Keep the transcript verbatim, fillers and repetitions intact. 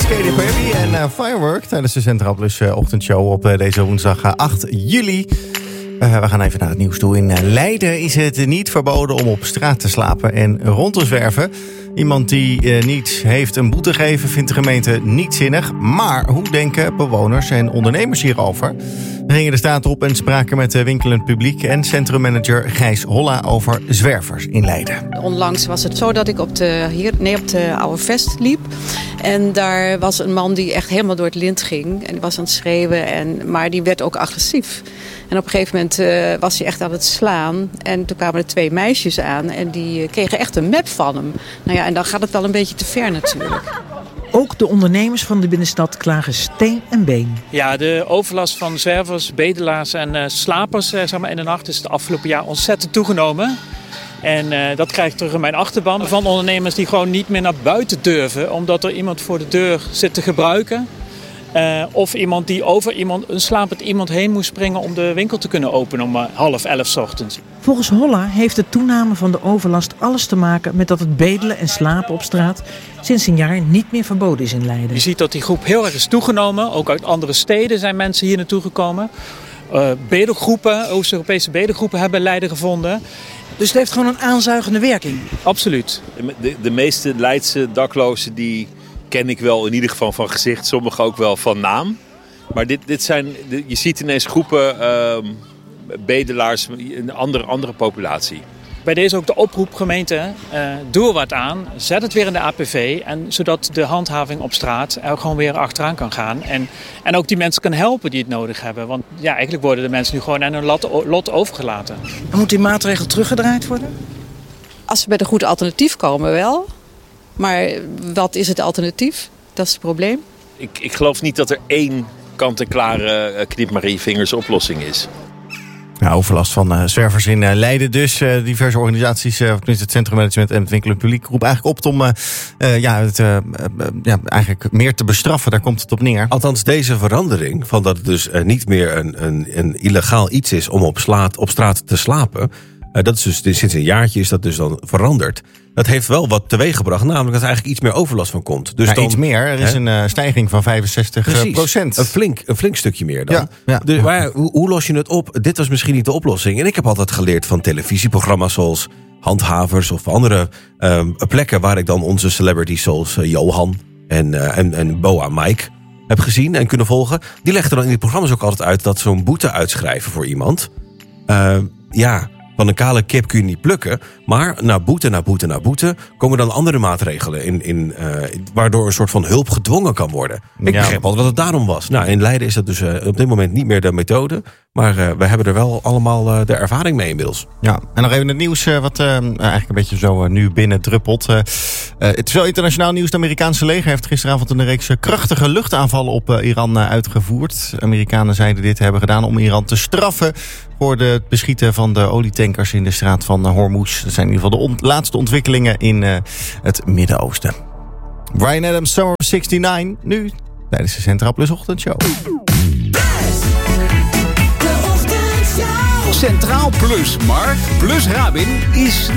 Katy Perry en uh, Firework tijdens de Centraal Plus uh, ochtendshow op uh, deze woensdag uh, acht juli. Uh, we gaan even naar het nieuws toe. In uh, Leiden is het niet verboden om op straat te slapen en rond te zwerven. Iemand die uh, niets heeft een boete geven vindt de gemeente niet zinnig. Maar hoe denken bewoners en ondernemers hierover? We gingen de straat op en spraken met de winkelend publiek en centrummanager Gijs Holla over zwervers in Leiden. Onlangs was het zo dat ik op de, hier, nee, op de Oude Vest liep. En daar was een man die echt helemaal door het lint ging. En die was aan het schreeuwen, en, maar die werd ook agressief. En op een gegeven moment uh, was hij echt aan het slaan. En toen kwamen er twee meisjes aan en die uh, kregen echt een mep van hem. Nou ja, en dan gaat het wel een beetje te ver natuurlijk. Ook de ondernemers van de binnenstad klagen steen en been. Ja, de overlast van zwervers, bedelaars en uh, slapers uh, zeg maar, in de nacht is het afgelopen jaar ontzettend toegenomen. En uh, dat krijg ik terug in mijn achterban van ondernemers die gewoon niet meer naar buiten durven, omdat er iemand voor de deur zit te gebruiken. Uh, of iemand die over iemand, een slapend iemand heen moest springen om de winkel te kunnen openen om uh, half elf 's ochtends. Volgens Holla heeft de toename van de overlast alles te maken met dat het bedelen en slapen op straat sinds een jaar niet meer verboden is in Leiden. Je ziet dat die groep heel erg is toegenomen. Ook uit andere steden zijn mensen hier naartoe gekomen. Uh, bedelgroepen, Oost-Europese bedelgroepen hebben Leiden gevonden. Dus het heeft gewoon een aanzuigende werking? Absoluut. De, de meeste Leidse daklozen die ken ik wel in ieder geval van gezicht, sommigen ook wel van naam. Maar dit, dit zijn, je ziet ineens groepen uh, bedelaars, een andere, andere populatie. Bij deze ook de oproep gemeente, uh, doe er wat aan, zet het weer in de A P V. En zodat de handhaving op straat er gewoon weer achteraan kan gaan. En, en ook die mensen kan helpen die het nodig hebben. Want ja, eigenlijk worden de mensen nu gewoon aan hun lot, lot overgelaten. En moet die maatregel teruggedraaid worden? Als ze met een goed alternatief komen wel. Maar wat is het alternatief? Dat is het probleem. Ik, ik geloof niet dat er één kant-en-klare uh, knip maar in je vingers oplossing is. Ja, overlast van uh, zwervers in uh, Leiden dus. Uh, diverse organisaties, uh, het centrummanagement en het winkelend publiek roepen eigenlijk op om uh, uh, ja, het, uh, uh, ja, eigenlijk meer te bestraffen. Daar komt het op neer. Althans, deze verandering van dat het dus uh, niet meer een, een, een illegaal iets is om op, slaat, op straat te slapen. Uh, dat is dus sinds een jaartje is dat dus dan veranderd. Dat heeft wel wat teweeggebracht, namelijk dat er eigenlijk iets meer overlast van komt. Dus ja, dan, iets meer. Er is hè? een uh, stijging van vijfenzestig procent. Een flink, een flink stukje meer dan. Ja, ja. Dus, maar hoe, hoe los je het op? Dit was misschien niet de oplossing. En ik heb altijd geleerd van televisieprogramma's zoals Handhavers of andere um, plekken waar ik dan onze celebrities zoals uh, Johan en, uh, en, en Boa Mike heb gezien en kunnen volgen. Die legden dan in die programma's ook altijd uit dat zo'n boete uitschrijven voor iemand. Uh, ja... Van een kale kip kun je niet plukken. Maar na boete, na boete, na boete komen dan andere maatregelen in, in, uh, waardoor een soort van hulp gedwongen kan worden. Ik ja. begreep altijd wat het daarom was. Nou, in Leiden is dat dus uh, op dit moment niet meer de methode. Maar uh, we hebben er wel allemaal uh, de ervaring mee inmiddels. Ja, en nog even het nieuws uh, wat uh, eigenlijk een beetje zo uh, nu binnen druppelt. Uh, uh, het is wel internationaal nieuws. Het Amerikaanse leger heeft gisteravond een reeks krachtige luchtaanvallen op uh, Iran uh, uitgevoerd. Amerikanen zeiden dit hebben gedaan om Iran te straffen voor het beschieten van de olietankers in de straat van Hormuz. Dat zijn in ieder geval de on- laatste ontwikkelingen in uh, het Midden-Oosten. Bryan Adams, Summer zesennegentig, nu tijdens de Centraal Plus ochtendshow. Centraal Plus, Mark plus Rabin is